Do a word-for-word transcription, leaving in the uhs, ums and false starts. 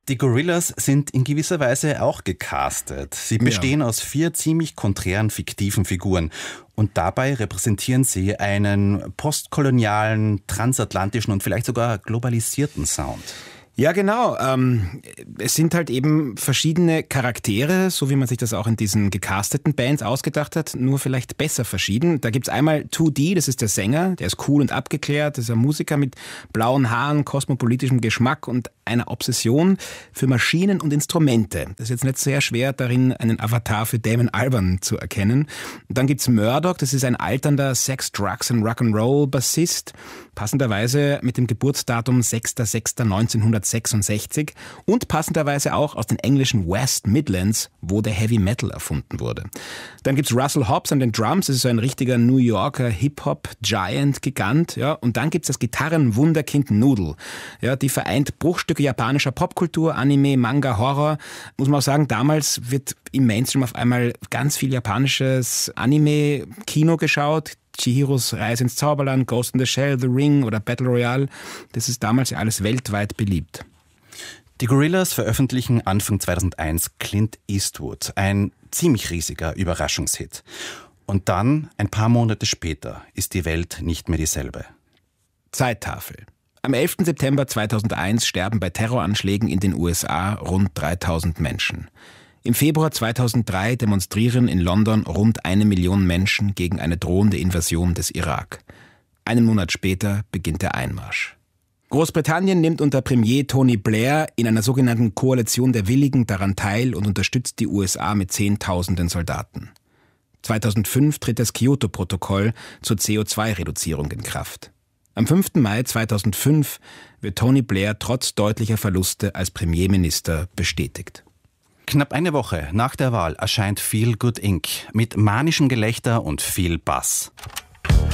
Die Gorillaz sind in gewisser Weise auch gecastet. Sie bestehen ja. aus vier ziemlich konträren, fiktiven Figuren. Und dabei repräsentieren sie einen postkolonialen, transatlantischen und vielleicht sogar globalisierten Sound. Ja, genau. Ähm, es sind halt eben verschiedene Charaktere, so wie man sich das auch in diesen gecasteten Bands ausgedacht hat, nur vielleicht besser verschieden. Da gibt's einmal zwei D, das ist der Sänger, der ist cool und abgeklärt, das ist ein Musiker mit blauen Haaren, kosmopolitischem Geschmack und einer Obsession für Maschinen und Instrumente. Das ist jetzt nicht sehr schwer, darin einen Avatar für Damon Albarn zu erkennen. Und dann gibt's Murdoch, das ist ein alternder Sex, Drugs and Rock'n'Roll Bassist, passenderweise mit dem Geburtsdatum sechster sechster neunzehnhundertsechsundsechzig und passenderweise auch aus den englischen West Midlands, wo der Heavy Metal erfunden wurde. Dann gibt's Russell Hobbs an den Drums, das ist so ein richtiger New Yorker Hip-Hop-Giant-Gigant, ja, und dann gibt's das Gitarrenwunderkind Noodle, ja, die vereint Bruchstücke japanischer Popkultur, Anime, Manga, Horror. Muss man auch sagen, damals wird im Mainstream auf einmal ganz viel japanisches Anime-Kino geschaut. Chihiros Reise ins Zauberland, Ghost in the Shell, The Ring oder Battle Royale. Das ist damals ja alles weltweit beliebt. Die Gorillaz veröffentlichen Anfang zweitausendeins Clint Eastwood, ein ziemlich riesiger Überraschungshit. Und dann, ein paar Monate später, ist die Welt nicht mehr dieselbe. Zeittafel. Am elften September zweitausendeins sterben bei Terroranschlägen in den U S A rund dreitausend Menschen. Im Februar zweitausenddrei demonstrieren in London rund eine Million Menschen gegen eine drohende Invasion des Irak. Einen Monat später beginnt der Einmarsch. Großbritannien nimmt unter Premier Tony Blair in einer sogenannten Koalition der Willigen daran teil und unterstützt die U S A mit Zehntausenden Soldaten. zweitausendfünf tritt das Kyoto-Protokoll zur C O zwei Reduzierung in Kraft. Am fünften Mai zweitausendfünf wird Tony Blair trotz deutlicher Verluste als Premierminister bestätigt. Knapp eine Woche nach der Wahl erscheint Feel Good Incorporated mit manischem Gelächter und viel Bass.